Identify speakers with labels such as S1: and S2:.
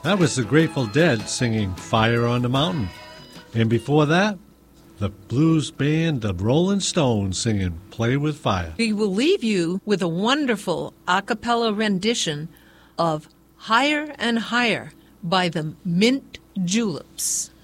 S1: That was the Grateful Dead singing Fire on the Mountain. And before that, the blues band, the Rolling Stones, singing Play with Fire.
S2: We will leave you with a wonderful a cappella rendition of Higher and Higher by the Mint Juleps.